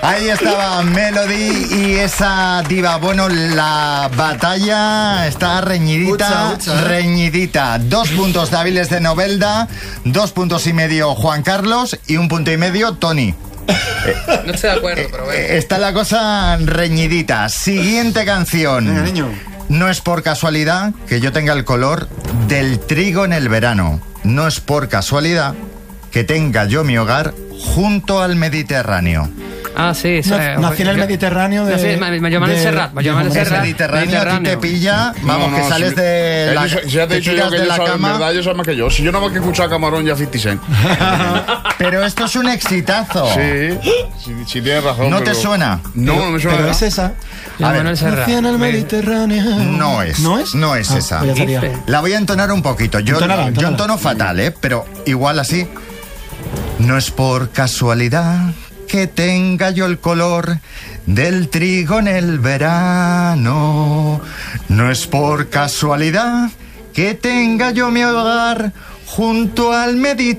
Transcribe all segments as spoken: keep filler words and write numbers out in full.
Ahí estaba Melody y esa diva. Bueno, la batalla está reñidita, ucha, ucha. reñidita. Dos puntos débiles de Novelda, dos puntos y medio Juan Carlos y un punto y medio Tony. No estoy de acuerdo, pero bueno. Está la cosa reñidita. Siguiente canción. Venga, niño. No es por casualidad que yo tenga el color del trigo en el verano. No es por casualidad que tenga yo mi hogar junto al Mediterráneo. Ah, sí, sí. Na- nací en el Mediterráneo de... Nací- me- me llaman el de- Serrat, me de- llaman el de- El Serrat. Mediterráneo, a ti te pilla, vamos, No, que no, sales si- de la, ellos- si ya te te he dicho yo tiras que de ellos la saben, en cama. verdad, ellos saben más que yo. Si yo no más que escuchar Camarón ya cincuenta Cent. Pero esto es un exitazo. Sí, sí, sí tienes razón. ¿No te pero- suena? No, no me suena. Pero es esa. Me llaman ver, el Serrat. Nací en el Mediterráneo. No es. ¿No es? No es Ah, esa. pues ya estaría. Dice. La voy a entonar un poquito. Yo, Entónala, yo entónala. entono fatal, ¿eh? Pero igual así. No es por casualidad que tenga yo el color del trigo en el verano. No es por casualidad que tenga yo mi hogar junto al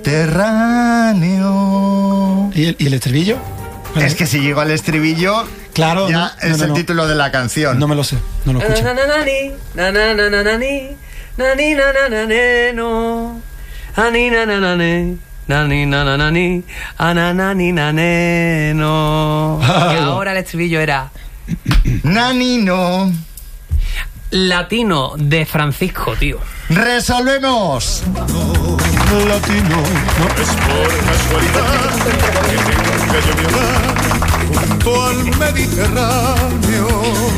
Mediterráneo. ¿Y el, y el estribillo? Es que si llego al estribillo, Claro, ya no, es no, no, el no. título de la canción. No me lo sé, no lo escucho. Na, na, na, ni, na, na, na, na, na, ni, na, ni, na, na, na, ne, no. A, ni, na, na, na, ne, na, ni, na, na, na, ni, a, na, na, ni, na, ne, no. Y ahora el estribillo era Nanino. latino de Francisco, tío. Resolvemos. Latino, ¿no? Es por casualidad que tenga yo mi hogar junto al Mediterráneo.